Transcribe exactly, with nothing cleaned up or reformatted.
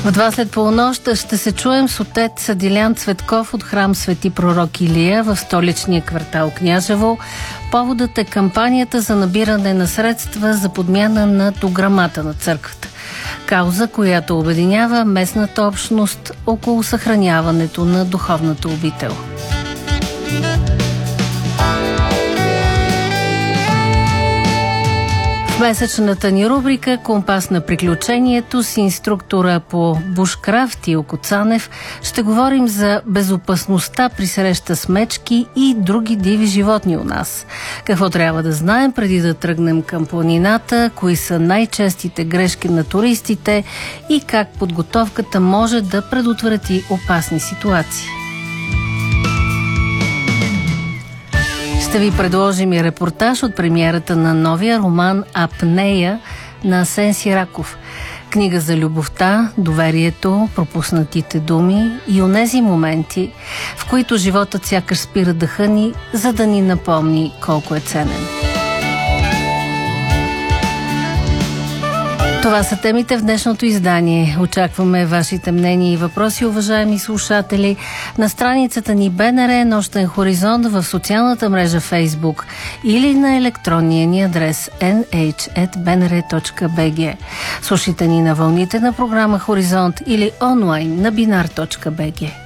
В два след полунощ ще се чуем с отец Дилян Цветков от храм Свети пророк Илия в столичния квартал Княжево. Поводът е кампанията за набиране на средства за подмяна на дограмата на църквата. Кауза, която обединява местната общност около съхраняването на духовната обител. В месечната ни рубрика «Компас на приключението» с инструктора по бушкрафт Илко Цанев ще говорим за безопасността при среща с мечки и други диви животни у нас. Какво трябва да знаем преди да тръгнем към планината, кои са най-честите грешки на туристите и как подготовката може да предотврати опасни ситуации. Ще ви предложим и репортаж от премиерата на новия роман «Апнея» на Асен Сираков. Книга за любовта, доверието, пропуснатите думи и онези моменти, в които животът сякаш спира дъха ни, за да ни напомни колко е ценен. Това са темите в днешното издание. Очакваме вашите мнения и въпроси, уважаеми слушатели, на страницата ни БНР Нощен хоризонт в социалната мрежа Facebook или на електронния ни адрес ен ейч ет би ен ар точка би джи. Слушайте ни на вълните на програма Хоризонт или онлайн на бинар точка би джи.